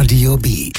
Rádio Beat.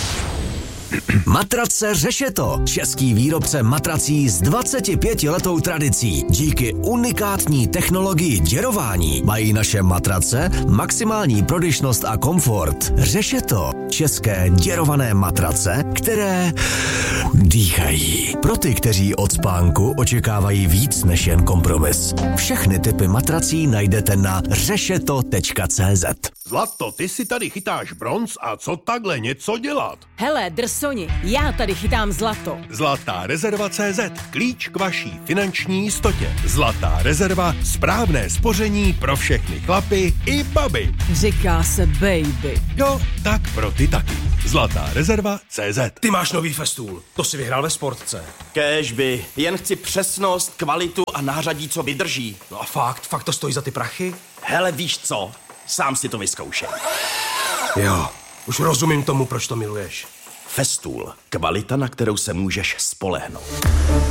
Matrace Řešeto, český výrobce matrací s 25letou tradicí. Díky unikátní technologii děrování mají naše matrace maximální prodyšnost a komfort. Řešeto, české děrované matrace, které dýchají. Pro ty, kteří od spánku očekávají víc než jen kompromis. Všechny typy matrací najdete na řešeto.cz. Zlato, ty si tady chytáš bronz a co takhle něco dělat? Hele, drsoni, já tady chytám zlato. Zlatá rezerva CZ, klíč k vaší finanční jistotě. Zlatá rezerva, správné spoření pro všechny chlapy i baby. Říká se baby. Jo, tak pro ty taky. Zlatá rezerva CZ. Ty máš nový festůl, to si vyhrál ve Sportce. Kéžby, jen chci přesnost, kvalitu a nářadí, co vydrží. No a fakt to stojí za ty prachy? Hele, víš co? Sám si to vyzkoušel. Jo, už rozumím tomu, proč to miluješ. Festool. Kvalita, na kterou se můžeš spolehnout.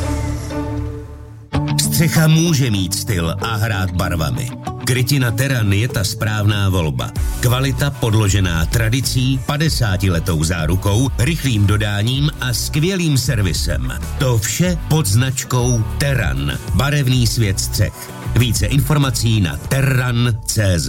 Střecha může mít styl a hrát barvami. Krytina Terran je ta správná volba. Kvalita podložená tradicí, 50letou zárukou, rychlým dodáním a skvělým servisem. To vše pod značkou Terran. Barevný svět střech. Více informací na terran.cz.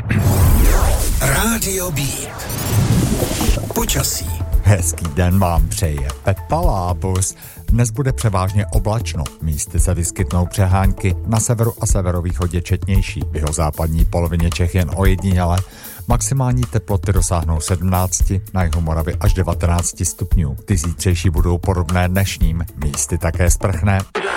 Rádio Beat. Počasí. Hezký den vám přeje Pepa Lábus. Dnes bude převážně oblačno. Místy se vyskytnou přehánky, na severu a severovýchodě četnější. V jihozápadní polovině Čech jen ojediněle. Maximální teploty dosáhnou 17, na jihu Moravy až 19 stupňů. Ty zítřejší budou podobné dnešním, místy také sprchné.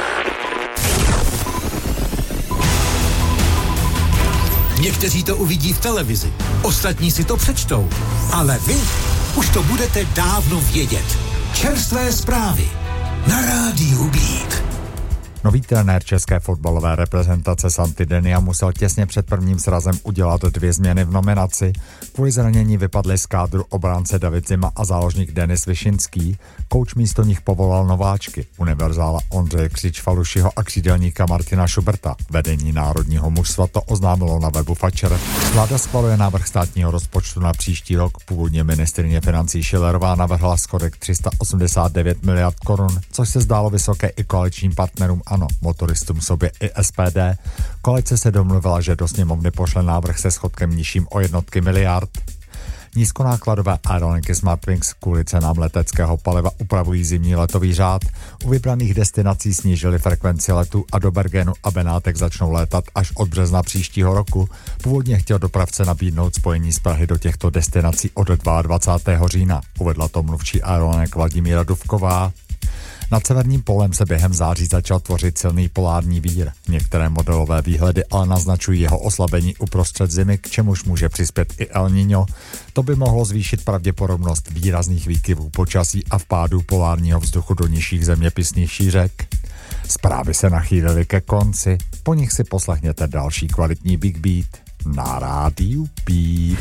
Někteří to uvidí v televizi, ostatní si to přečtou. Ale vy už to budete dávno vědět. Čerstvé zprávy na Rádiu Beat. Nový trenér české fotbalové reprezentace Santi Denia musel těsně před prvním srazem udělat 2 změny v nominaci. Kvůli zranění vypadli z kádru obránce David Zima a záložník Denis Višinský. Kouč místo nich povolal nováčky, univerzála Ondřeje Křičfalušiho a křídelníka Martina Šuberta. Vedení národního mužstva to oznámilo na webu Fatcher. Vláda schvaluje návrh státního rozpočtu na příští rok. Původně ministryně financí Schillerová navrhla schodek 389 miliard korun, což se zdálo vysoké i koaličním partnerům. Ano, motoristům sobě i SPD. Koalice se domluvila, že do sněmovny pošle návrh se schodkem nižším o jednotky miliard. Nízkonákladové aerolinky Smartwings kvůli cenám leteckého paliva upravují zimní letový řád. U vybraných destinací snížili frekvenci letů a do Bergenu a Benátek začnou létat až od března příštího roku. Původně chtěl dopravce nabídnout spojení z Prahy do těchto destinací od 22. října. Uvedla to mluvčí aerolinek Vladimíra Duvková. Nad severním polem se během září začal tvořit silný polární vír. Některé modelové výhledy ale naznačují jeho oslabení uprostřed zimy, k čemuž může přispět i El Niño. To by mohlo zvýšit pravděpodobnost výrazných výkyvů počasí a vpádu polárního vzduchu do nižších zeměpisných šířek. Zprávy se nachýlily ke konci, po nich si poslechněte další kvalitní Big Beat na Rádiu Beat.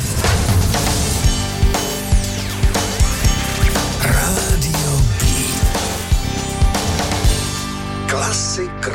Rádio Beat. Klasik